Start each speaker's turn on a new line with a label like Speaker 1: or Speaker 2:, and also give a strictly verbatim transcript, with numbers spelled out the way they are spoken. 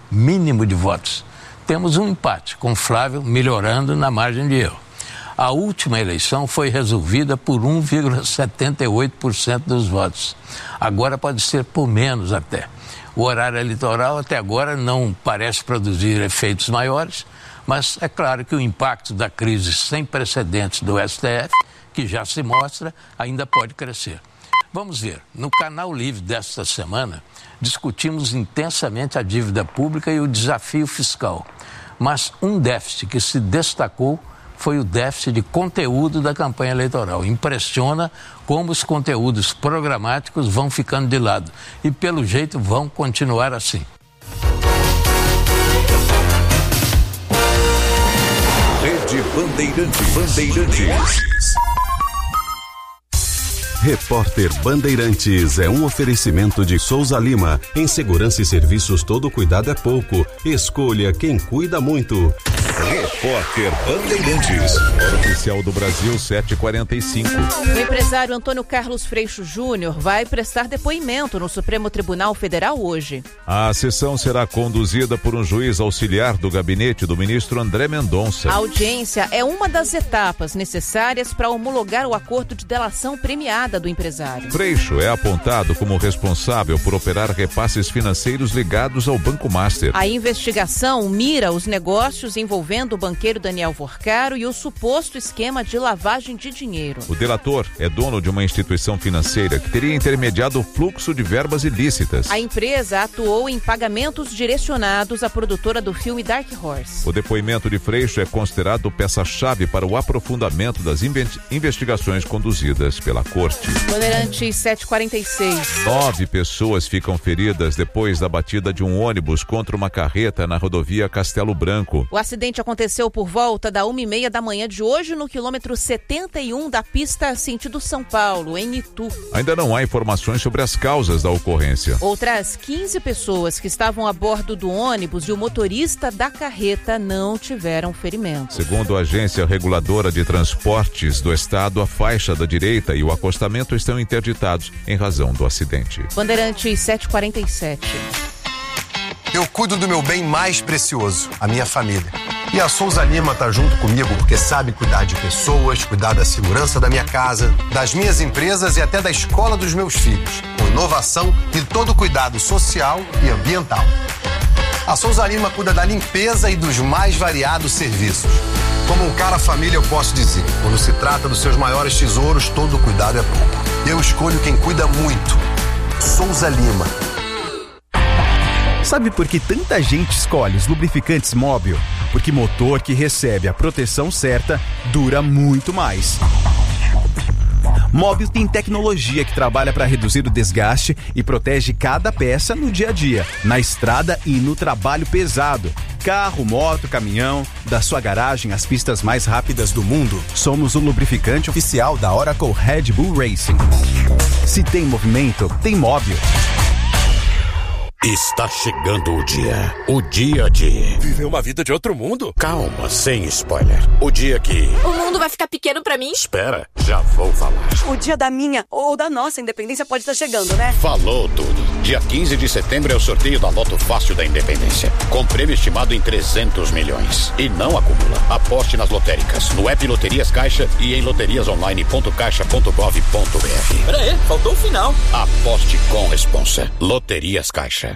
Speaker 1: mínimo de votos. Temos um empate, com Flávio melhorando na margem de erro. A última eleição foi resolvida por um vírgula setenta e oito por cento dos votos. Agora pode ser por menos até. O horário eleitoral até agora não parece produzir efeitos maiores, mas é claro que o impacto da crise sem precedentes do S T F, que já se mostra, ainda pode crescer. Vamos ver, no Canal Livre desta semana, discutimos intensamente a dívida pública e o desafio fiscal. Mas um déficit que se destacou foi o déficit de conteúdo da campanha eleitoral. Impressiona como os conteúdos programáticos vão ficando de lado e, pelo jeito, vão continuar assim.
Speaker 2: Rede Bandeirantes. Bandeirantes. Repórter Bandeirantes é um oferecimento de Souza Lima. Em segurança e serviços, todo cuidado é pouco. Escolha quem cuida muito. Repórter Bandeirantes. Hora oficial do Brasil, sete e quarenta e cinco.
Speaker 3: O empresário Antônio Carlos Freixo Júnior vai prestar depoimento no Supremo Tribunal Federal hoje.
Speaker 4: A sessão será conduzida por um juiz auxiliar do gabinete do ministro André Mendonça.
Speaker 3: A audiência é uma das etapas necessárias para homologar o acordo de delação premiada do empresário.
Speaker 4: Freixo é apontado como responsável por operar repasses financeiros ligados ao Banco Master.
Speaker 3: A investigação mira os negócios envolvendo o banqueiro Daniel Vorcaro e o suposto esquema de lavagem de dinheiro.
Speaker 4: O delator é dono de uma instituição financeira que teria intermediado o fluxo de verbas ilícitas.
Speaker 3: A empresa atuou em pagamentos direcionados à produtora do filme Dark Horse.
Speaker 4: O depoimento de Freixo é considerado peça-chave para o aprofundamento das investigações conduzidas pela Corte.
Speaker 3: Bandeirantes sete e quarenta e seis.
Speaker 4: Nove pessoas ficam feridas depois da batida de um ônibus contra uma carreta na rodovia Castelo Branco.
Speaker 3: O acidente aconteceu por volta da uma e meia da manhã de hoje no quilômetro setenta e um da pista sentido São Paulo, em Itu.
Speaker 4: Ainda não há informações sobre as causas da ocorrência.
Speaker 3: Outras quinze pessoas que estavam a bordo do ônibus e o motorista da carreta não tiveram ferimentos.
Speaker 4: Segundo a Agência Reguladora de Transportes do Estado, a faixa da direita e o acostamento estão interditados em razão do acidente.
Speaker 3: Bandeirantes sete e quarenta e sete.
Speaker 5: Eu cuido do meu bem mais precioso, a minha família. E a Souza Lima tá junto comigo porque sabe cuidar de pessoas, cuidar da segurança da minha casa, das minhas empresas e até da escola dos meus filhos, com inovação e todo cuidado social e ambiental. A Souza Lima cuida da limpeza e dos mais variados serviços. Como um cara família, eu posso dizer, quando se trata dos seus maiores tesouros, todo cuidado é pouco. Eu escolho quem cuida muito. Souza Lima.
Speaker 6: Sabe por que tanta gente escolhe os lubrificantes Móbil? Porque motor que recebe a proteção certa dura muito mais. Móbil tem tecnologia que trabalha para reduzir o desgaste e protege cada peça no dia a dia, na estrada e no trabalho pesado. Carro, moto, caminhão, da sua garagem às pistas mais rápidas do mundo, somos o lubrificante oficial da Oracle Red Bull Racing. Se tem movimento, tem Móbil.
Speaker 7: Está chegando o dia. O dia de...
Speaker 8: Viver uma vida de outro mundo?
Speaker 7: Calma, sem spoiler. O dia que...
Speaker 9: O mundo vai ficar pequeno pra mim?
Speaker 7: Espera, já vou falar.
Speaker 9: O dia da minha ou da nossa independência pode estar chegando, né?
Speaker 7: Falou tudo. Dia quinze de setembro é o sorteio da Loto Fácil da Independência. Com prêmio estimado em trezentos milhões. E não acumula. Aposte nas lotéricas, no app Loterias Caixa e em loterias online ponto caixa ponto gov ponto br.
Speaker 8: Pera aí, faltou o final.
Speaker 7: Aposte com responsa. Loterias Caixa.